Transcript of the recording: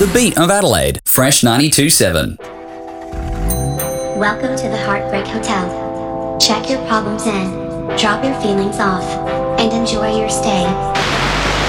The beat of Adelaide, Fresh 92.7. Welcome to the Heartbreak Hotel. Check your problems in, drop your feelings off, and enjoy your stay.